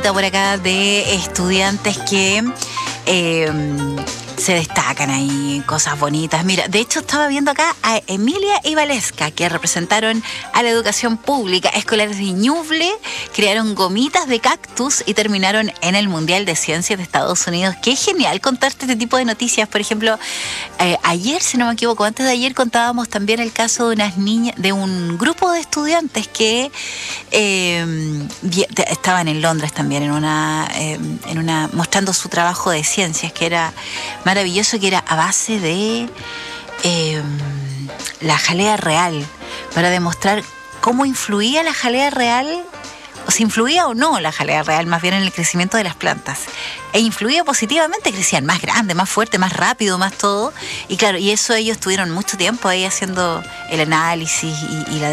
notita por acá de estudiantes que se destacan ahí, cosas bonitas. Mira, de hecho estaba viendo acá a Emilia y Valesca, que representaron a la educación pública. Escolares de Ñuble crearon gomitas de cactus y terminaron en el Mundial de Ciencias de Estados Unidos. Qué genial contarte este tipo de noticias. Por ejemplo, ayer, si no me equivoco, antes de ayer contábamos también el caso de unas niñas, de un grupo de estudiantes que estaban en Londres también en una mostrando su trabajo de ciencias, que era maravilloso, que era a base de la jalea real, para demostrar cómo influía la jalea real, o si influía o no la jalea real, más bien en el crecimiento de las plantas. E influía positivamente, crecían más grande, más fuerte, más rápido, más todo. Y claro, y eso ellos tuvieron mucho tiempo ahí haciendo el análisis y la